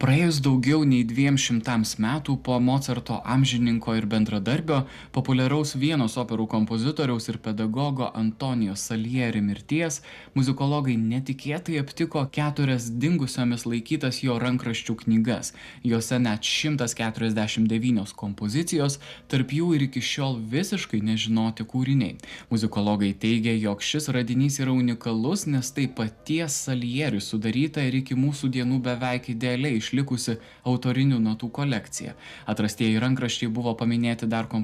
Praėjus daugiau nei 200 metų po Mocarto amžininko ir bendradarbio, populiaraus Vienos operų kompozitoriaus ir pedagogo Antonijo Salieri mirties, muzikologai netikėtai aptiko 4 dingusiomis laikytas jo rankraščių knygas. Jose net 149 kompozicijos, tarp jų ir iki šiol visiškai nežinoti kūriniai. Muzikologai teigia, jog šis radinys yra unikalus, nes tai paties Salieriui sudaryta ir iki mūsų dienų beveik idealiai išlikusi autorinių natų kolekcija. Atrastieji rankraščiai buvo paminėti dar